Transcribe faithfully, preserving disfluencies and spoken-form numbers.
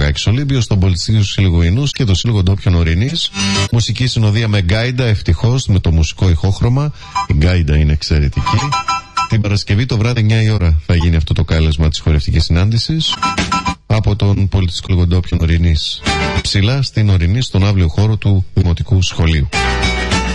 Ακάκης Ολύμπιος, τον Πολιτιστικό Σύλλογο Ινούς και το Σύλλογο Ντόπιων Ορεινής. Μουσική συνοδεία με γκάιντα, ευτυχώς, με το μουσικό ηχόχρωμα. Η γκάιντα είναι εξαιρετική. Την Παρασκευή το βράδυ εννιά η ώρα θα γίνει αυτό το κάλεσμα της χορευτικής συνάντησης από τον Πολιτιστικό Σύλλογο Ντόπιων Ορεινής. Ψηλά στην Ορεινή, στον αύλιο χώρο του Δημοτικού Σχολείου.